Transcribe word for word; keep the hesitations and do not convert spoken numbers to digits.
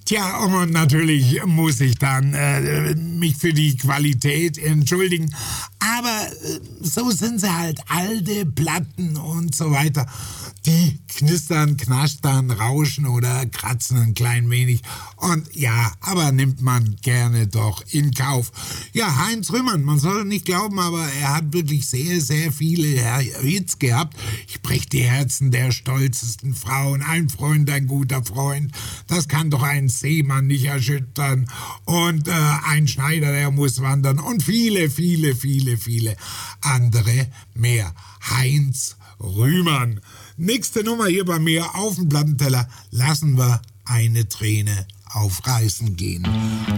Tja, und natürlich muss ich dann äh, mich für die Qualität entschuldigen. Aber äh, so sind sie halt, alte Platten und so weiter. Die knistern, knastern, rauschen oder kratzen ein klein wenig. Und ja, aber nimmt man gerne doch in Kauf. Ja, Heinz Rühmann, man soll nicht glauben, aber er hat wirklich sehr, sehr viele Hits gehabt. Ich brech die Herzen der stolzesten Frauen, ein Freund, ein guter Freund. Das kann doch einen Seemann nicht erschüttern. Und äh, ein Schneider, der muss wandern. Und viele, viele, viele, viele andere mehr. Heinz Rühmann. Nächste Nummer hier bei mir auf dem Plattenteller. Lassen wir eine Träne auf Reisen gehen.